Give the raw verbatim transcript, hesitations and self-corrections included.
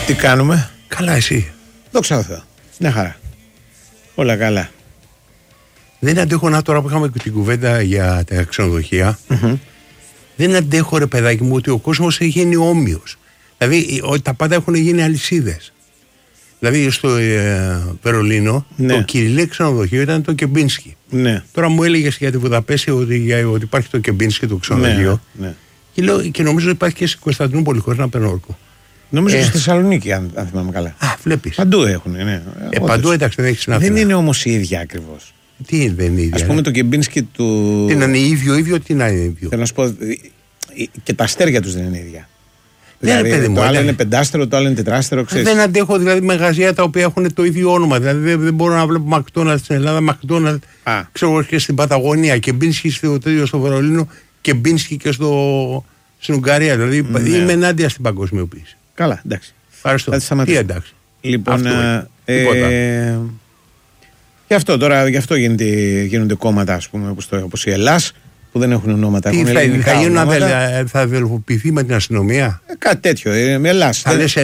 Τι κάνουμε? Καλά, εσύ? Δόξα τω Θεώ. Μια χαρά. Όλα καλά. Δεν αντέχω να τώρα που είχαμε την κουβέντα για τα ξενοδοχεία. Mm-hmm. Δεν αντέχω, ρε παιδάκι μου, ότι ο κόσμος έχει γίνει όμοιος. Δηλαδή τα πάντα έχουν γίνει αλυσίδες. Δηλαδή στο ε, Βερολίνο ναι. Το Κυριλέ ξενοδοχείο ήταν το Κεμπίνσκι. Ναι. Τώρα μου έλεγες για τη Βουδαπέστη ότι, για, ότι υπάρχει το Κεμπίνσκι το ξενοδοχείο. Ναι, ναι. Και, λέω, και νομίζω ότι υπάρχει και στην Κωνσταντινούπολη, χωρίς να παίρνω όρκο. Νομίζω ε, στη Θεσσαλονίκη, αν, αν θυμάμαι καλά. Α, βλέπεις. Παντού έχουν, ναι. Ε, παντού εντάξει, δεν έχει συνάδελφο. Δεν είναι όμως η ίδια ακριβώς. Τι δεν είναι η ίδια? Ας πούμε το Κεμπίνσκι του. Τι να είναι ίδιο, ίδιο, τι να είναι ίδιο. Θέλω να σου πω. Και τα αστέρια τους δεν είναι ίδια. Δεν δηλαδή, είναι, παιδί μου, το άλλο αλλά... είναι πεντάστερο, το άλλο είναι τετράστερο. Ξέρεις. Δεν αντέχω δηλαδή μαγαζιά τα οποία έχουν το ίδιο όνομα. Δηλαδή δεν, δεν μπορώ να βλέπω McDonald's στην Ελλάδα, McDonald's ξέρω και στην Παταγωνία, Κεμπίνσκι στο τέτοιο στο Βερολίνο, Κεμπίνσκι και στο, στην Ουγγαρία. Δηλαδή ναι. Είμαι ενάντια στην παγκοσμιοποίηση. Καλά, εντάξει. Ευχαριστώ. Τι εντάξει. Λοιπόν, αυτό, ε, και αυτό τώρα, γι' αυτό γίνεται, γίνονται κόμματα, ας πούμε, όπως, το, όπως η Ελλάς, που δεν έχουν ονόματα. Τι έχουν θα, θα, γίνουν, θα αδελφοποιηθεί με την αστυνομία. Ε, κάτι τέτοιο. Ε, με Ελλάς.